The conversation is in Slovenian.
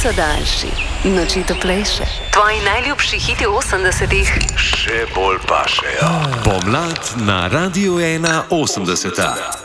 so daljši, noči toplejše. Tvoji najljubši hiti 80-ih še bolj pašejo. Pomlad na Radiu 1 80.